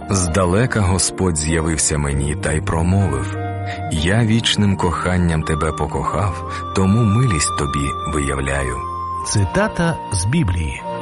Здалека Господь з'явився мені та й промовив: «Я вічним коханням тебе покохав, тому милість тобі виявляю». Цитата з Біблії.